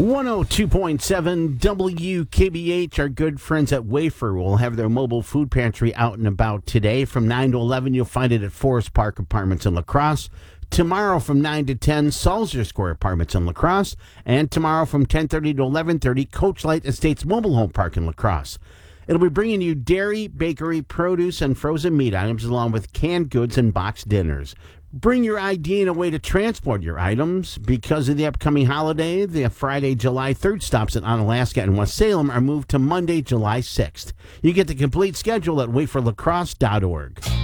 102.7 WKBH. Our good friends at Wafer will have their mobile food pantry out and about today. From 9 to 11, you'll find it at Forest Park Apartments in La Crosse. Tomorrow from 9 to 10, Salzer Square Apartments in La Crosse. And tomorrow from 10:30 to 11:30, Coach Light Estates Mobile Home Park in La Crosse. It'll be bringing you dairy, bakery, produce, and frozen meat items, along with canned goods and boxed dinners. Bring your ID and a way to transport your items. Because of the upcoming holiday, the Friday, July 3rd stops at Onalaska and West Salem are moved to Monday, July 6th. You get the complete schedule at waferlacrosse.org.